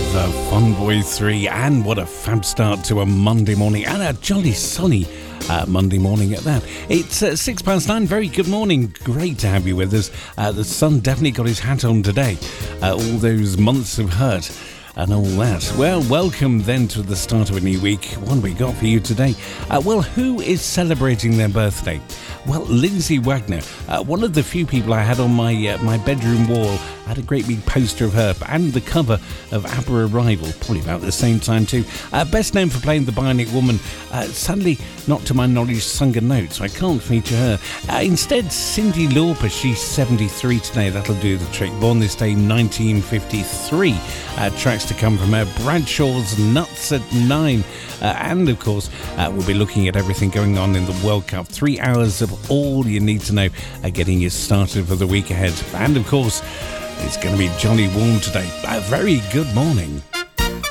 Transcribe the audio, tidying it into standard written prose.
The Fun Boys 3, and what a fab start to a Monday morning, and a jolly sunny Monday morning at that. It's 9:06. Very good morning. Great to have you with us. The sun definitely got his hat on today. All those months of hurt and all that. Well, welcome then to the start of a new week. What have we got for you today? Well, who is celebrating their birthday? Well, Lindsay Wagner, one of the few people I had on my bedroom wall. I had a great big poster of her and the cover of ABBA Arrival, probably about the same time too. Best known for playing the Bionic Woman. Sadly, not to my knowledge, sung a note, so I can't feature her. Instead, Cyndi Lauper, she's 73 today. That'll do the trick. Born this day, 1953. Tracks to come from her. Bradshaw's Nuts at 9. And of course, we'll be looking at everything going on in the World Cup. 3 hours of all you need to know, getting you started for the week ahead. And of course, it's going to be jolly warm today. A very good morning.